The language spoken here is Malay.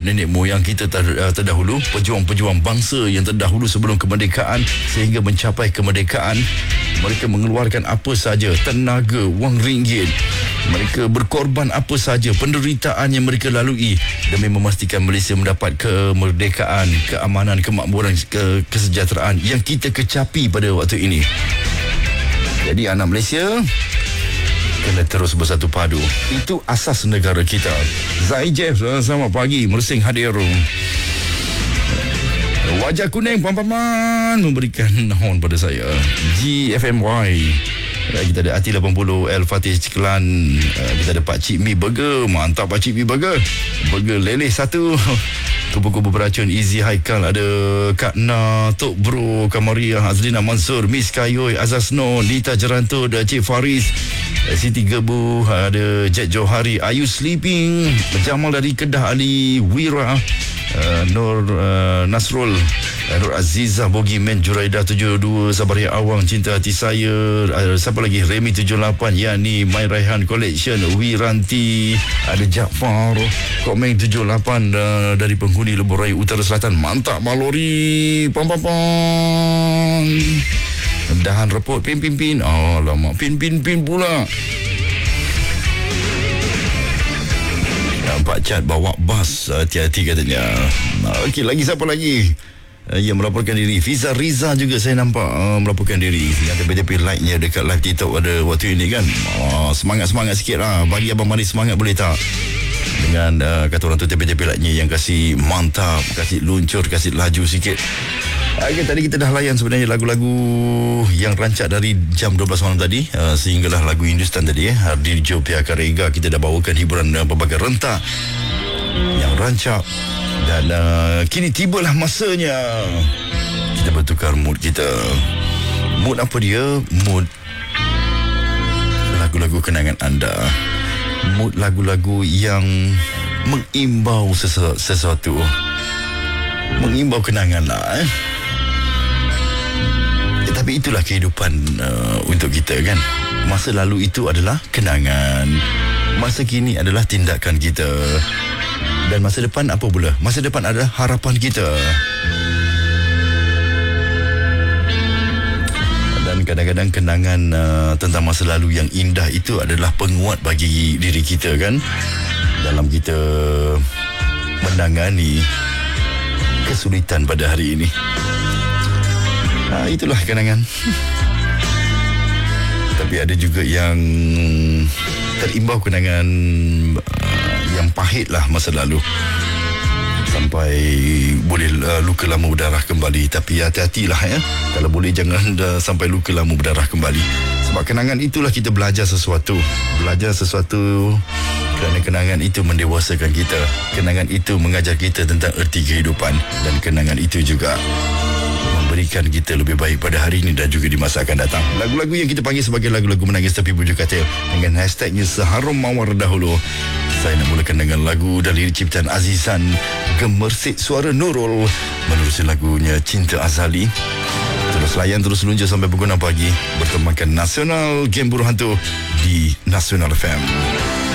nenek moyang kita terdahulu, pejuang-pejuang bangsa yang terdahulu sebelum kemerdekaan sehingga mencapai kemerdekaan. Mereka mengeluarkan apa saja, tenaga, wang ringgit. Mereka berkorban apa saja, penderitaan yang mereka lalui demi memastikan Malaysia mendapat kemerdekaan, keamanan, kemakmuran, kesejahteraan yang kita kecapi pada waktu ini. Jadi anak Malaysia kena terus bersatu padu. Itu asas negara kita. Zai Jeff, selamat pagi, mersing hadir. Wajah kuning pampaman memberikan nahon pada saya. GFMY. Kita ada Ati 80, El Fatih Cikelan. Kita ada Pak Cik Mi Burger. Mantap Pak Cik Mi Burger. Burger leleh satu. Kubu-kubu beracun Easy Haikal. Ada Kak Na, Tok Bro, Kamaria, Azlina Mansur, Miss Kayoy, Azazno, Lita Jeranto, Cik Faris, Siti Gebu, ada Jet Johari, Ayu Sleeping, Jamal dari Kedah, Ali Wira, Nur Nasrul, Nur Azizah, Bogi Men, Juraida 72, Sabaria Awang, Cinta Hati Saya, siapa lagi, Remy 78, Yani, My Raihan Collection, Wiranti, ada Jaafar, Komeng 78, dari penghuni Lebuh Raya Utara Selatan. Mantap Malori, pam. Dahan repot, pin. Alamak, pin pula. Nampak cat bawa bas, hati-hati katanya. Okey, lagi siapa lagi yang melaporkan diri? Fiza Riza juga saya nampak melaporkan diri. Yang TPJP like-nya dekat live TikTok pada waktu ini kan. Semangat sikit lah. Bagi Abang Mari semangat boleh tak? Dengan kata orang tu TPJP like-nya yang kasih mantap, kasih luncur, kasih laju sikit. Okay, tadi kita dah layan sebenarnya lagu-lagu yang rancak dari jam 12 malam tadi sehinggalah lagu Hindustan tadi. Dirjo Pihak Rega, kita dah bawakan hiburan berbagai rentak yang rancak. Dan kini tibalah masanya kita bertukar mood kita. Mood apa dia? Mood lagu-lagu kenangan anda. Mood lagu-lagu yang mengimbau sesuatu, mengimbau kenangan lah. Tapi itulah kehidupan untuk kita kan. Masa lalu itu adalah kenangan, masa kini adalah tindakan kita, dan masa depan apa pula? Masa depan adalah harapan kita. Dan kadang-kadang kenangan tentang masa lalu yang indah itu adalah penguat bagi diri kita kan, dalam kita menangani kesulitan pada hari ini. Itulah kenangan. Tapi ada juga yang terimbau kenangan yang pahit lah masa lalu, sampai boleh luka lama berdarah kembali. Tapi hati-hatilah ya, kalau boleh jangan sampai luka lama berdarah kembali. Sebab kenangan itulah kita belajar sesuatu. Kerana kenangan itu mendewasakan kita. Kenangan itu mengajar kita tentang erti kehidupan. Dan kenangan itu juga memberikan kita lebih baik pada hari ini dan juga di masa akan datang. Lagu-lagu yang kita panggil sebagai lagu-lagu menangis tapi bujuk katil, dengan hashtagnya Seharum Mawar Dahulu. Saya nak mulakan dengan lagu dari ciptaan Azizan, Gemersik Suara Nurul, menerusi lagunya Cinta Azali. Terus layan, terus luncur sampai pukul 6 pagi bertemankan Nasional Game Buruh Hantu di Nasional FM.